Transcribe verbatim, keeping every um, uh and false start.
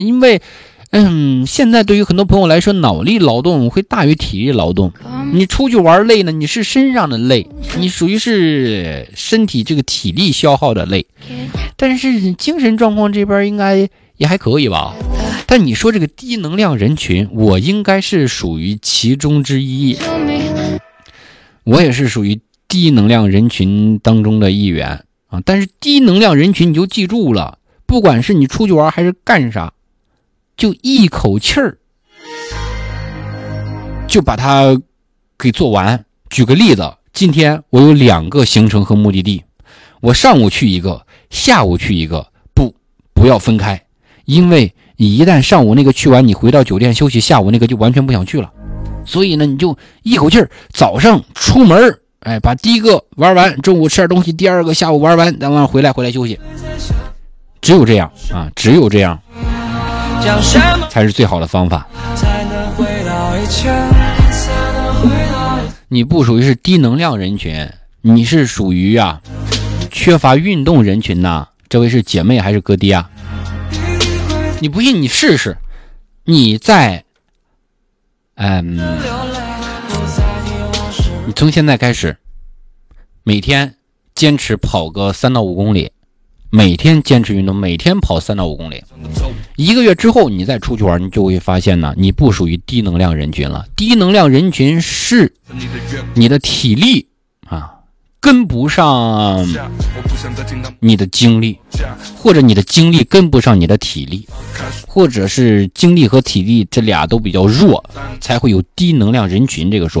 因为嗯，现在对于很多朋友来说，脑力劳动会大于体力劳动。你出去玩累呢，你是身上的累，你属于是身体这个体力消耗的累，但是精神状况这边应该也还可以吧。但你说这个低能量人群，我应该是属于其中之一，我也是属于低能量人群当中的一员啊。但是低能量人群你就记住了，不管是你出去玩还是干啥，就一口气儿就把它给做完。举个例子，今天我有两个行程和目的地，我上午去一个，下午去一个，不不要分开，因为你一旦上午那个去完，你回到酒店休息，下午那个就完全不想去了。所以呢，你就一口气儿，早上出门，哎，把第一个玩完，中午吃点东西，第二个下午玩完，咱们回来回来休息。只有这样啊，只有这样才是最好的方法。你不属于是低能量人群，你是属于啊缺乏运动人群呐。这位是姐妹还是哥弟啊？你不信你试试，你在嗯，你从现在开始每天坚持跑个三到五公里，每天坚持运动，每天跑三到五公里，一个月之后你再出去玩，你就会发现呢，你不属于低能量人群了。低能量人群是你的体力啊跟不上你的精力，或者你的精力跟不上你的体力，或者是精力和体力这俩都比较弱，才会有低能量人群这个说法。